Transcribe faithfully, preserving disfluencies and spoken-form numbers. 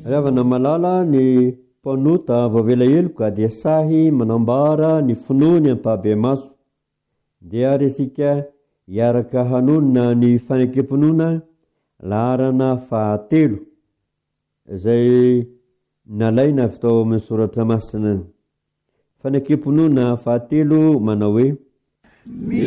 Ravana malala ny mpanota voavela eloka dia sahy manambara ny finoany ampabe maso. Dia resika iaraka hanonina ny fanekemponona laharana fahatelo izay nalaina avy tao amin'ny soratra masina. Fanekemponona fahatelo manao hoe